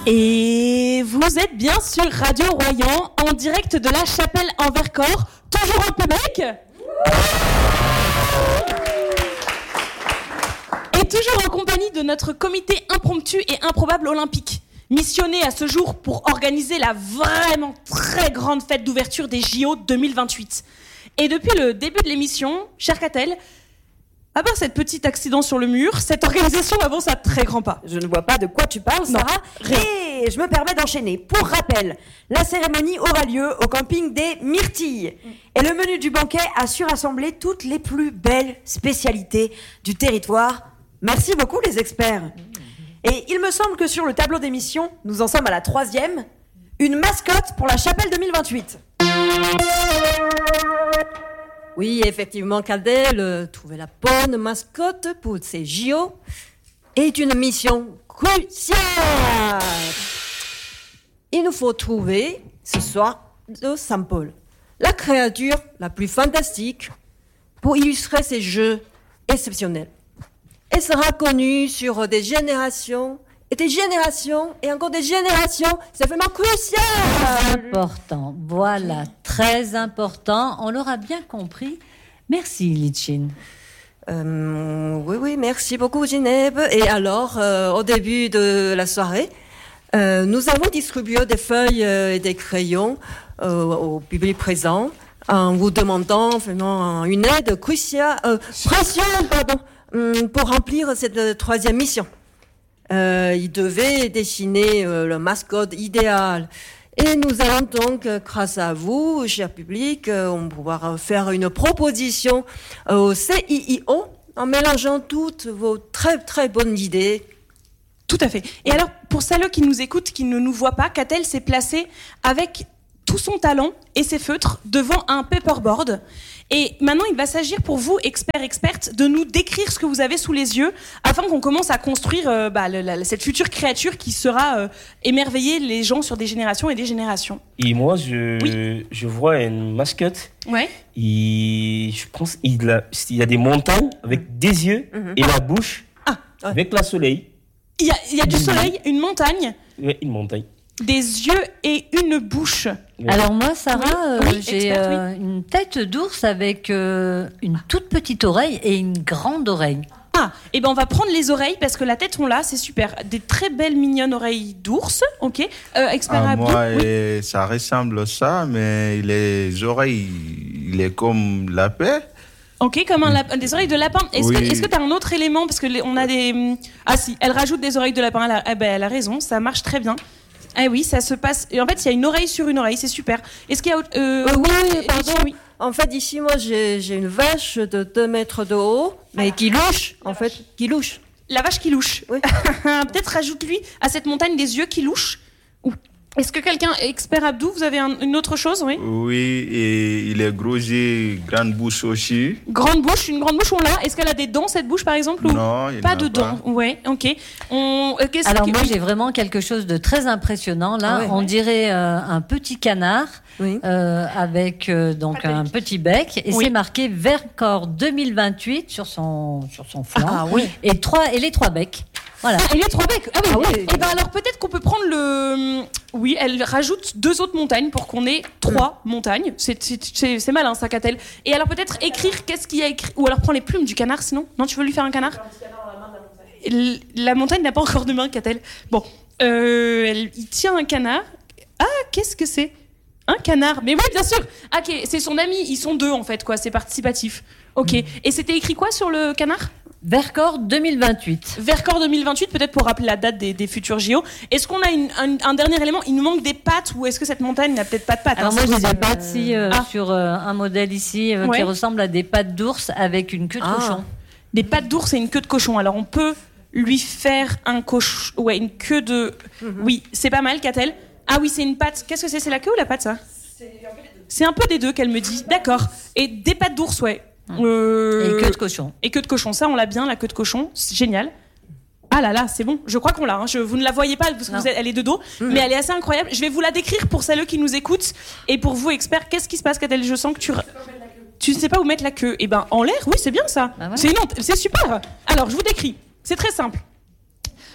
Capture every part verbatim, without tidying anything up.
Et vous êtes bien sur Radio Royan, en direct de la chapelle en Vercors, toujours en public. Et toujours en compagnie de notre comité impromptu et improbable olympique, missionné à ce jour pour organiser la vraiment très grande fête d'ouverture des J O deux mille vingt-huit. Et depuis le début de l'émission, cher Catel, à part cet petit accident sur le mur, cette organisation avance à très grands pas. Je ne vois pas de quoi tu parles, Sarah. Non, rien. Et je me permets d'enchaîner. Pour rappel, la cérémonie aura lieu au camping des Myrtilles. Et le menu du banquet a su rassembler toutes les plus belles spécialités du territoire. Merci beaucoup, les experts. Et il me semble que sur le tableau d'émission, nous en sommes à la troisième. Une mascotte pour la chapelle deux mille vingt-huit. Oui, effectivement, Cadel, trouver la bonne mascotte pour ces J O est une mission cruciale. Il nous faut trouver, ce soir, de Saint-Paul, la créature la plus fantastique pour illustrer ces jeux exceptionnels. Elle sera connue sur des générations et des générations et encore des générations. C'est vraiment crucial. Important, voilà, très important. On l'aura bien compris. Merci, Litchine. Euh, oui, oui, merci beaucoup, Gineb. Et alors, euh, au début de la soirée, euh, nous avons distribué des feuilles euh, et des crayons euh, au public présent en vous demandant vraiment une aide cruciale, euh, précieuse, pardon, pour remplir cette euh, troisième mission. Euh, il devait dessiner euh, le mascotte idéal. Et nous allons donc, euh, grâce à vous, cher public, euh, on va pouvoir faire une proposition euh, au C I I O en mélangeant toutes vos très très bonnes idées. Tout à fait. Et alors, pour celles qui nous écoutent, qui ne nous voient pas, Catel s'est placé avec tout son talent et ses feutres devant un paperboard. Et maintenant, il va s'agir pour vous, experts, expertes, de nous décrire ce que vous avez sous les yeux afin qu'on commence à construire euh, bah, le, la, cette future créature qui sera euh, émerveiller les gens sur des générations et des générations. Et moi, je, oui. je vois une mascotte. Ouais. Et je pense qu'il a, il y a des montagnes avec des yeux mm-hmm. et la bouche ah, ouais. avec le soleil. Il y a, il y a du soleil, une montagne. Oui, une montagne. Des yeux et une bouche. Oui. Alors moi, Sarah, euh, oui, j'ai expert, euh, oui. une tête d'ours avec euh, une toute petite oreille et une grande oreille. Ah, et ben on va prendre les oreilles parce que la tête on l'a, c'est super. Des très belles mignonnes oreilles d'ours, ok. Euh, expert ah, Abdou. Moi, oui. ça ressemble à ça, mais les oreilles, il est comme la paix. Ok, comme un lapin, des oreilles de lapin. Est-ce oui. que, est-ce que tu as un autre élément parce que les, on a des. Ah si, elle rajoute des oreilles de lapin. Elle a, eh ben, elle a raison, ça marche très bien. Ah oui, ça se passe. Et en fait, il y a une oreille sur une oreille, c'est super. Est-ce qu'il y a. Euh, euh, oui, pardon. Oui. En fait, ici, moi, j'ai, j'ai une vache de deux mètres de haut, mais qui louche, en fait, qui louche. La vache qui louche. Oui. Peut-être rajoute-lui à cette montagne des yeux qui louchent. Est-ce que quelqu'un, expert Abdou, vous avez un, une autre chose, oui? Oui, et il est gros yeux, grande bouche aussi. Grande bouche, une grande bouche, on l'a. Est-ce qu'elle a des dents, cette bouche, par exemple ou... Non, il pas n'a de dents. pas. Ouais, ok. On... Euh, qu'est-ce Alors que... moi, j'ai vraiment quelque chose de très impressionnant. Là, Ah ouais. on dirait euh, un petit canard oui. euh, avec euh, donc un petit bec et oui. c'est marqué Vercors deux mille vingt-huit sur son sur son flanc. Ah oui. Et trois et les trois becs. Voilà. Ah, et les trois becs. Ah oui. Ah oui. Et ben alors peut-être qu'on peut prendre le. Oui, elle rajoute deux autres montagnes pour qu'on ait trois mmh. montagnes. C'est, c'est, c'est, c'est malin, ça, Catel. Et alors peut-être écrire qu'est-ce qu'il y a écrit. Ou alors prends les plumes du canard, sinon. Non, tu veux lui faire un canard? La montagne n'a pas encore de main, Catel. Bon, euh, elle, il tient un canard. Ah, qu'est-ce que c'est? Un canard. Mais oui, bien sûr. Ah, ok, c'est son ami. Ils sont deux en fait, quoi. C'est participatif. Ok. Mmh. Et c'était écrit quoi sur le canard? Vercors deux mille vingt-huit. Vercors deux mille vingt-huit, peut-être pour rappeler la date des, des futurs J O. Est-ce qu'on a une, un, un dernier élément? Il nous manque des pattes ou est-ce que cette montagne n'a peut-être pas de pattes? Alors hein, moi j'ai des des pattes si, euh, ah. sur euh, un modèle ici euh, ouais. qui ressemble à des pattes d'ours avec une queue de ah. cochon. Des pattes d'ours et une queue de cochon. Alors on peut lui faire un cochon, ouais, une queue de. Mm-hmm. Oui, c'est pas mal, Catel. Ah oui, c'est une patte. Qu'est-ce que c'est? C'est la queue ou la patte, ça? C'est un peu des deux. C'est un peu des deux qu'elle me dit. D'accord. Et des pattes d'ours, ouais. Euh... Et queue de cochon. Et queue de cochon, ça on l'a bien, la queue de cochon, c'est génial. Ah là là, c'est bon, je crois qu'on l'a. Hein. Je, vous ne la voyez pas parce que vous êtes, elle est de dos, mmh. mais elle est assez incroyable. Je vais vous la décrire pour celles qui nous écoutent et pour vous experts. Qu'est-ce qui se passe, Catel? Je sens que tu tu ne sais pas où mettre la queue. Eh ben en l'air, oui, c'est bien ça. Ah ouais. C'est une honte, c'est super. Alors je vous décris. C'est très simple.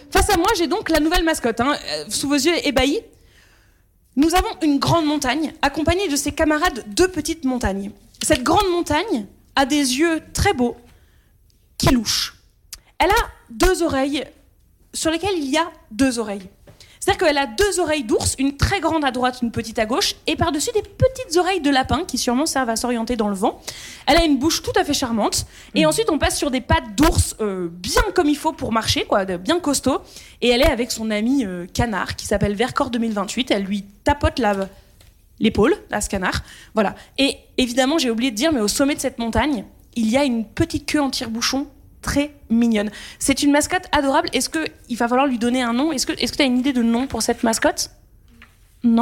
Face à moi, j'ai donc la nouvelle mascotte, hein, euh, sous vos yeux ébahis. Nous avons une grande montagne, accompagnée de ses camarades deux petites montagnes. Cette grande montagne a des yeux très beaux, qui louchent. Elle a deux oreilles, sur lesquelles il y a deux oreilles. C'est-à-dire qu'elle a deux oreilles d'ours, une très grande à droite, une petite à gauche, et par-dessus des petites oreilles de lapin qui sûrement servent à s'orienter dans le vent. Elle a une bouche tout à fait charmante. Et mmh. ensuite, on passe sur des pattes d'ours euh, bien comme il faut pour marcher, quoi, bien costaud. Et elle est avec son ami euh, canard qui s'appelle Vercors deux mille vingt-huit. Elle lui tapote la, l'épaule, à ce canard. Voilà. Et évidemment, j'ai oublié de dire, mais au sommet de cette montagne, il y a une petite queue en tire-bouchon très mignonne. C'est une mascotte adorable. Est-ce qu'il va falloir lui donner un nom ? Est-ce que est-ce que tu as une idée de nom pour cette mascotte ? Non ?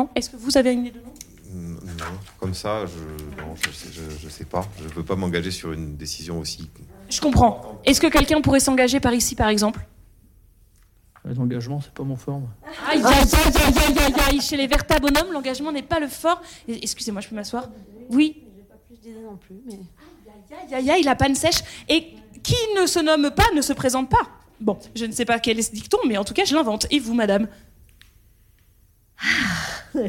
Est-ce que vous avez une idée de nom ? Non, comme ça, je non, je sais, je, je sais pas. Je ne veux pas m'engager sur une décision aussi. Je comprends. Est-ce que quelqu'un pourrait s'engager par ici, par exemple ? L'engagement, c'est pas mon fort. Moi. Aïe, aïe, aïe, aïe, aïe, aïe. Chez les Verta bonhommes, l'engagement n'est pas le fort. Excusez-moi, je peux m'asseoir ? Oui. J'ai pas plus d'idées non plus, mais... Aïe, aïe, aïe, la panne sèche. Et qui ne se nomme pas ne se présente pas. Bon, je ne sais pas quel est ce dicton, mais en tout cas, je l'invente. Et vous, madame ? Aïe,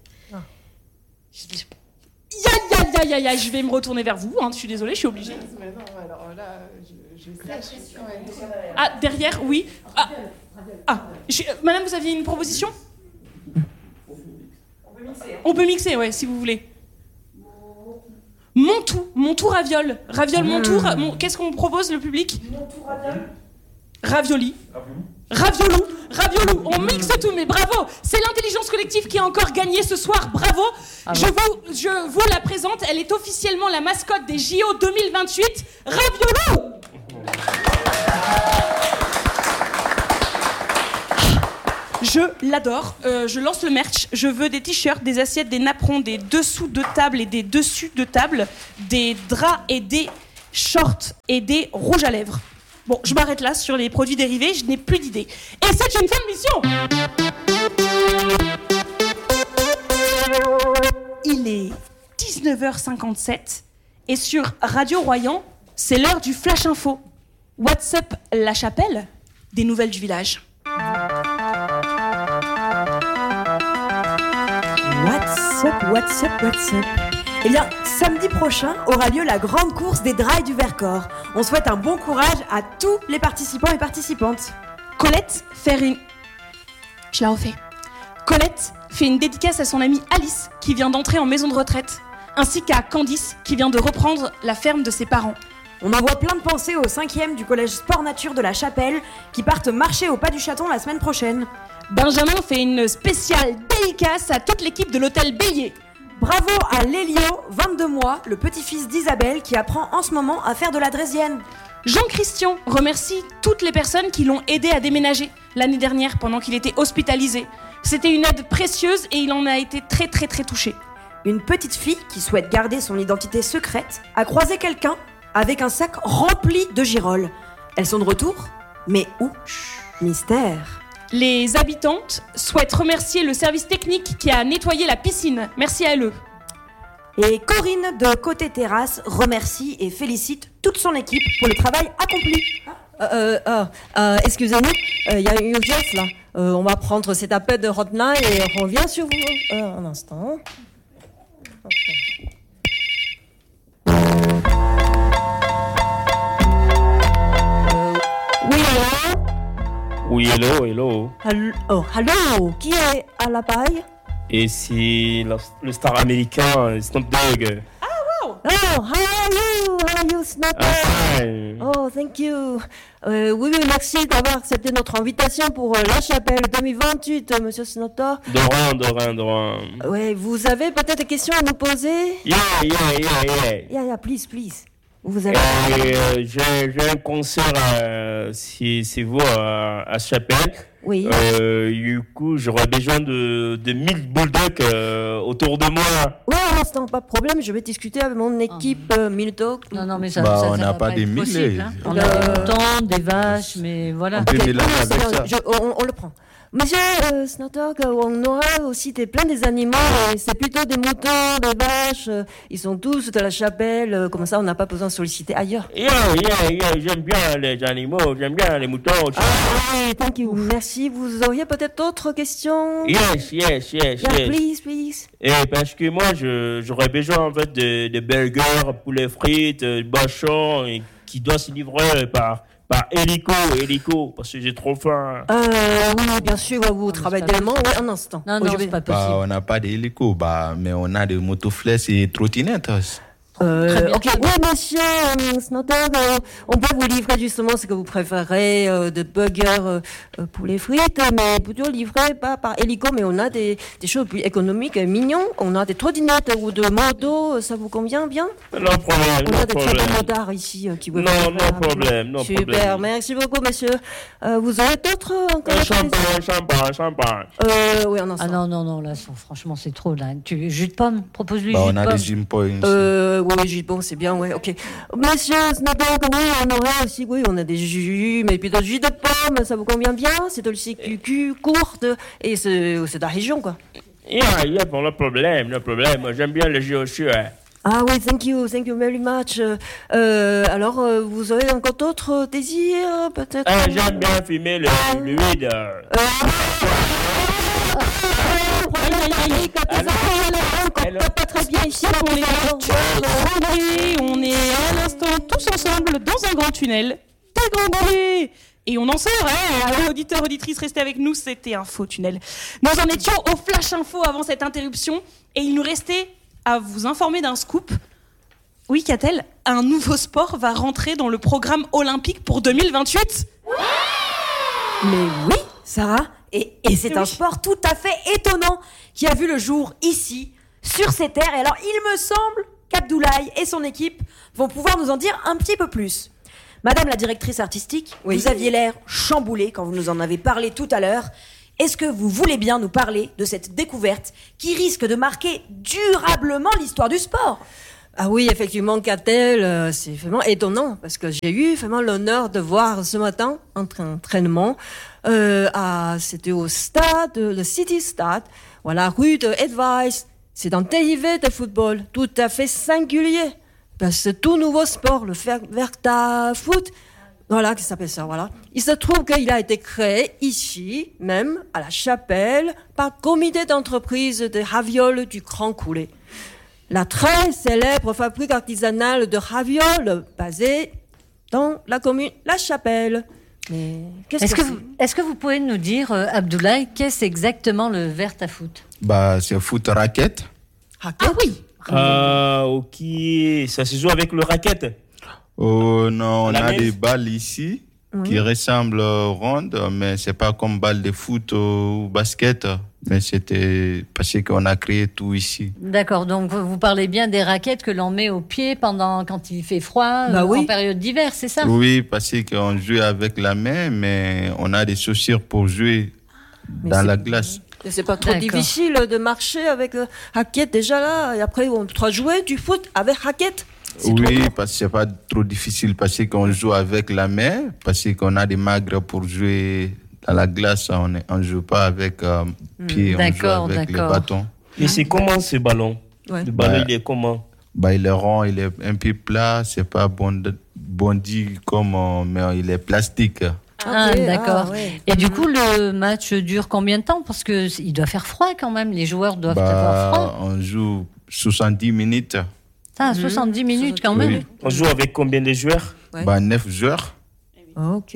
aïe, aïe, aïe, aïe, je vais me retourner vers vous. Hein. Je suis désolée, je suis obligée. Mais non, alors là, je, je sais. Ah, derrière, oui. Ah, ah. Je, madame, vous aviez une proposition ? On peut mixer. On peut mixer, ouais, si vous voulez. Montou, Montou raviole. Raviole, Montou. Ra- mon, qu'est-ce qu'on propose, le public ? Montou raviole. Ravioli. Raviolou. Raviolou. On mixe tout, mais bravo. C'est l'intelligence collective qui a encore gagné ce soir. Bravo. Ah je, vous, je vous la présente. Elle est officiellement la mascotte des J O deux mille vingt-huit. Raviolou. Je l'adore, euh, je lance le merch, je veux des t-shirts, des assiettes, des napperons, des dessous de table et des dessus de table, des draps et des shorts et des rouges à lèvres. Bon, je m'arrête là sur les produits dérivés, je n'ai plus d'idées. Et c'est une fin de mission. Il est dix-neuf heures cinquante-sept et sur Radio Royan, c'est l'heure du Flash Info. What's up La Chapelle ? Des nouvelles du village. What's up, what's up, what's up ? Eh bien, samedi prochain aura lieu la grande course des Drailles du Vercors. On souhaite un bon courage à tous les participants et participantes. Colette fait une... Je la refais. Colette fait une dédicace à son amie Alice, qui vient d'entrer en maison de retraite, ainsi qu'à Candice, qui vient de reprendre la ferme de ses parents. On envoie plein de pensées aux cinquièmes du collège Sport Nature de la Chapelle, qui partent marcher au pas du Chaton la semaine prochaine. Benjamin fait une spéciale dédicace à toute l'équipe de l'hôtel Bélier. Bravo à Lélio, vingt-deux mois, le petit-fils d'Isabelle, qui apprend en ce moment à faire de la draisienne. Jean-Christian remercie toutes les personnes qui l'ont aidé à déménager l'année dernière pendant qu'il était hospitalisé. C'était une aide précieuse et il en a été très très très touché. Une petite fille qui souhaite garder son identité secrète a croisé quelqu'un avec un sac rempli de girolles. Elles sont de retour, mais où ? Mystère. Les habitantes souhaitent remercier le service technique qui a nettoyé la piscine. Merci à eux. Et Corinne de Côté Terrasse remercie et félicite toute son équipe pour le travail accompli. Euh, euh, euh, excusez-nous, il euh, y a une urgence là. Euh, on va prendre cet appel de hotline et on revient sur vous. Euh, un instant. Okay. Oui, allô ? Oui, hello, hello. Hello, oh, hello. Qui est à l'appareil ? Et c'est la- le star américain Snoop Dogg. Oh, how are you? How are you, Snoop Dogg? Ah, hi. Oh, thank you. Euh, oui, oui, merci d'avoir accepté notre invitation pour euh, La Chapelle deux mille vingt-huit, euh, Monsieur Snotter. De rien, de rien, de rien. Ouais, vous avez peut-être des questions à nous poser? Yeah, yeah, yeah, yeah. Yeah, yeah, please, please. Vous avez... Euh, j'ai, j'ai un concert, euh, si c'est vous, à, à Chapelle. Oui. Euh, du coup, j'aurais besoin de, de mille bulldogs euh, autour de moi. Ouais, un instant, pas de problème. Je vais discuter avec mon équipe euh, mille dogs. Non, non, mais ça, Bah, ça, on ça n'a va pas pas des être mille, possible, les- hein. On Euh, a des moutons, des vaches, mais voilà. On peut Ok, mélanger non, avec c'est- ça. je- on, on le prend. Monsieur euh, Snowdog, on aura aussi des, plein des animaux, et c'est plutôt des moutons, des vaches, euh, ils sont tous de la chapelle, euh, comme ça on n'a pas besoin de solliciter ailleurs. Yeah, yeah, yeah, j'aime bien les animaux, j'aime bien les moutons aussi. Ah oui, thank you, merci. Vous auriez peut-être d'autres questions? Yes, yes, yes, Yeah, yes. please, please. Et parce que moi, je, j'aurais besoin en fait de, de burgers, poulet frites, euh, bachon, et qui doit se livrer par... Par hélico, hélico, parce que j'ai trop faim. Euh, oui, bien sûr, vous Non, travaillez c'est pas tellement. Oui, un instant. Non, Oui, non, je vais- c'est pas possible. Bah, on n'a pas d'hélico, bah, mais on a des motoflèches et trottinettes. Euh, Très bien. ok, oui, monsieur euh, Snowdog, euh, on peut vous livrer justement ce que vous préférez, euh, de burgers euh, euh, pour les frites, mais plutôt livré pas par hélico, mais on a des, des choses plus économiques, euh, mignons. On a des trottinettes ou de motos, ça vous convient bien? Non problème, On non a des très problème. bons motards ici euh, qui vous Non, faire non avec vous. problème, non Super, problème. merci beaucoup, monsieur. Euh, vous aurez d'autres euh, encore? Un champagne, champagne, champagne. Euh, oui, un instant. Ah non, non, non, là, son- franchement, c'est trop, là. Tu, jus de pomme, propose-lui Bah, jus on de a pomme. des gym points. Euh, oui, jus de bon, c'est bien, ouais, ok. Monsieur Snowdog, oui, on aurait aussi, oui, on a des jus, mais plutôt jus de pomme, ça vous convient bien? C'est aussi Q Q, courte, et c'est c'est de la région, quoi. Yeah, yeah, pas le problème, le problème. Moi, j'aime bien le jus au sucre. Ah oui, thank you, thank you very much. Euh, alors, euh, vous aurez encore d'autres désirs, peut-être? Ah, j'aime bien fumer le fluide. Pas très bien ici, On est Grandouillé, on est à l'instant tous ensemble dans un grand tunnel. Très Grandouillé. Et on en sort, hein. Alors, auditeurs, auditrices, restez avec nous, c'était un faux tunnel. Nous en étions au Flash Info avant cette interruption, et il nous restait à vous informer d'un scoop. Oui, Catel, un nouveau sport va rentrer dans le programme olympique pour deux mille vingt-huit. Mais oui, Sarah, et, et c'est un Oui. sport tout à fait étonnant qui a vu le jour ici, sur ces terres. Et alors, il me semble qu'Abdoulaye et son équipe vont pouvoir nous en dire un petit peu plus. Madame la directrice artistique, Oui. vous aviez l'air chamboulée quand vous nous en avez parlé tout à l'heure. Est-ce que vous voulez bien nous parler de cette découverte qui risque de marquer durablement l'histoire du sport ? Ah oui, effectivement, Catel, euh, c'est vraiment étonnant parce que j'ai eu vraiment l'honneur de voir ce matin un tra- entraînement. Euh, à, c'était au stade, le City Stade, voilà, rue de Advice. C'est un dérivé de football tout à fait singulier. Parce que c'est tout nouveau sport, le Ver- Verta Foot. Voilà, qui s'appelle ça, voilà. Il se trouve qu'il a été créé ici, même, à la Chapelle, par le comité d'entreprise des ravioles du Grand Coulé. La très célèbre fabrique artisanale de ravioles basée dans la commune La Chapelle. Mais qu'est-ce Est-ce que, que, vous, est-ce que vous pouvez nous dire, euh, Abdoulaye, qu'est-ce exactement le Verta Foot? Bah, c'est foot raquette. Ah oui. Ah, ok. Ça se joue avec le raquette. Oh non, on La a même. des balles ici qui ressemblent euh, rondes, mais c'est pas comme balles de foot ou basket. Mais c'était parce qu'on a créé tout ici. D'accord, donc vous vous parlez bien des raquettes que l'on met au pied pendant, quand il fait froid, Bah euh, oui. en période d'hiver, c'est ça? Oui, parce qu'on joue avec la main, mais on a des chaussures pour jouer Mais dans c'est- la glace. Mais c'est pas trop D'accord. difficile de marcher avec euh, raquette déjà là, et après on doit jouer du foot avec raquette. C'est trop Oui, bien. parce que c'est pas trop difficile parce qu'on joue avec la main, parce qu'on a des magres pour jouer dans la glace, on ne on joue pas avec euh, pied, on joue D'accord, avec les d'accord. bâtons. Et c'est comment ce ballon? Ouais. Le ballon, Bah, il est comment? Bah, il est rond, il est un peu plat, c'est pas bond- bondi comme, euh, mais il est plastique. Ah, Ok, d'accord. ah, ouais. Et du coup, le match dure combien de temps? Parce que c- il doit faire froid quand même, les joueurs doivent avoir Bah, froid. on joue soixante-dix minutes, Ah, soixante-dix minutes quand même. Oui. On joue avec combien de joueurs? Ouais. bah, neuf joueurs. Ok.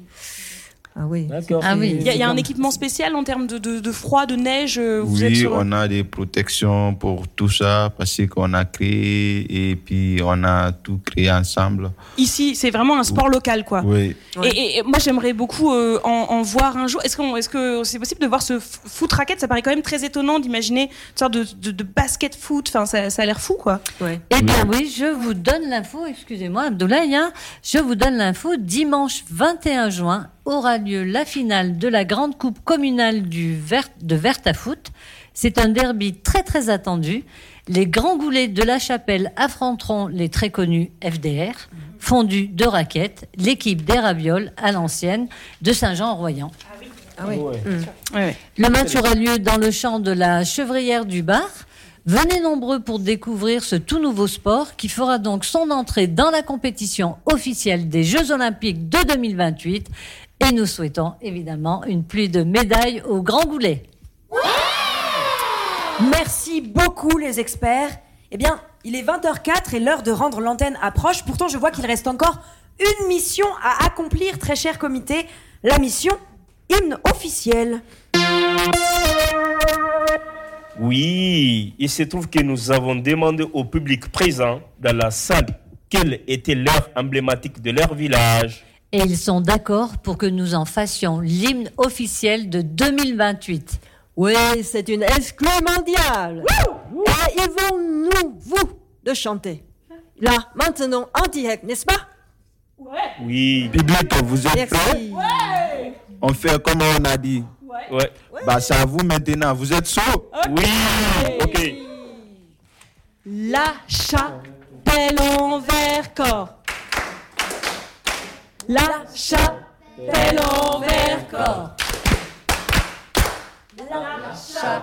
Ah oui. D'accord. Ah oui. Il y a, il y a un équipement spécial en termes de, de, de froid, de neige. euh, Vous êtes Oui, sur... on a des protections pour tout ça parce qu'on a créé et puis on a tout créé ensemble. Ici, c'est vraiment un sport local, quoi. Oui. Ouais. Et, et- et moi, j'aimerais beaucoup euh, en, en voir un jour. Est-ce, qu'on, est-ce que c'est possible de voir ce f- foot racket? Ça paraît quand même très étonnant d'imaginer une sorte de, de, de basket foot. Enfin, ça, ça a l'air fou, quoi. Ouais. Eh bien oui, je vous donne l'info, excusez-moi Abdoulaye, hein, je vous donne l'info, dimanche vingt et un juin aura lieu la finale de la grande coupe communale du Vert, de Verta Foot. C'est un derby très très attendu. Les Grands Goulets de la Chapelle affronteront les très connus F D R, fondus de raquettes, l'équipe des Ravioles à l'ancienne de Saint-Jean-en-Royan. Ah oui. Ouais. Ouais, ouais. Le match aura lieu dans le champ de la Chevrière du Bar. Venez nombreux pour découvrir ce tout nouveau sport qui fera donc son entrée dans la compétition officielle des Jeux Olympiques de deux mille vingt-huit. Et nous souhaitons évidemment une pluie de médailles au Grand Goulet. Merci beaucoup les experts. Eh bien, il est vingt heures quatre et l'heure de rendre l'antenne approche. Pourtant, je vois qu'il reste encore une mission à accomplir, très cher comité. La mission hymne officiel. Oui, il se trouve que nous avons demandé au public présent dans la salle quelle était l'heure emblématique de leur village. Et ils sont d'accord pour que nous en fassions l'hymne officiel de deux mille vingt-huit. Oui, c'est une exclue mondiale. Et ils vont nous, vous, de chanter. Là, maintenant, en direct, n'est-ce pas? Oui. Public, vous êtes prêts? Merci. On fait comme on a dit. Ouais. Bah, c'est à vous maintenant. Vous êtes chaud? Oui. Ok. La chapelle en Vercors. La chapelle en Vercors. La chapelle